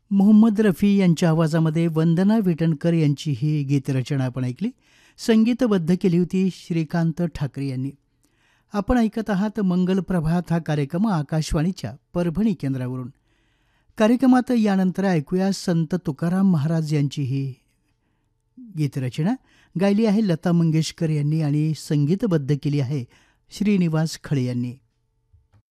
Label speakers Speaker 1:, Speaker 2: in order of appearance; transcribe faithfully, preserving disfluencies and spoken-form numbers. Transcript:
Speaker 1: मोहम्मद रफी यांच्या आवाजामध्ये वंदना विटणकर यांची ही गीतरचना आपण ऐकली. संगीतबद्ध केली होती श्रीकांत ठाकरे यांनी. आपण ऐकत आहात मंगल प्रभात हा कार्यक्रम आकाशवाणीच्या परभणी केंद्रावरून. कार्यक्रमात यानंतर ऐकूया संत तुकाराम महाराज यांची ही गीतरचना. गायली आहे लता मंगेशकर यांनी आणि संगीतबद्ध केली आहे श्रीनिवास खळे यांनी.